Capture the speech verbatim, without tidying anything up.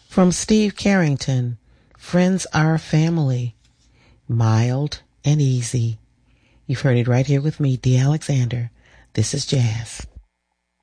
From Steve Carrington, Friends Are Family, mild and easy. You've heard it right here with me, Dee Alexander. This is Jazz.